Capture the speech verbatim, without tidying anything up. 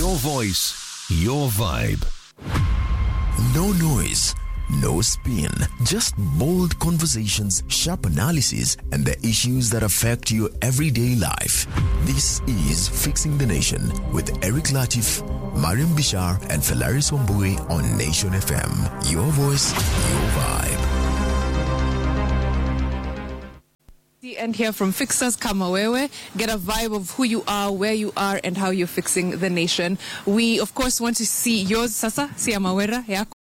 Your voice, your vibe. No noise, no spin, just bold conversations, sharp analysis, and the issues that affect your everyday life. This is Fixing the Nation with Eric Latif, Mariam Bishar, and Felaris Wambui on Nation F M. Your voice, your vibe. And hear from Fixers Kamawewe, get a vibe of who you are, where you are, and how you're fixing the nation. We, of course, want to see yours, Sasa, Siamawera, yako.